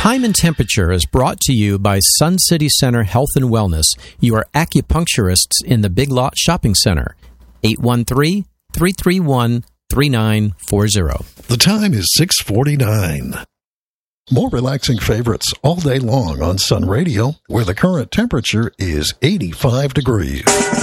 Time and Temperature is brought to you by Sun City Center Health and Wellness, your acupuncturists in the Big Lot Shopping Center. 813-331-3940. The time is 6:49. More relaxing favorites all day long on Sun Radio, where the current temperature is 85 degrees.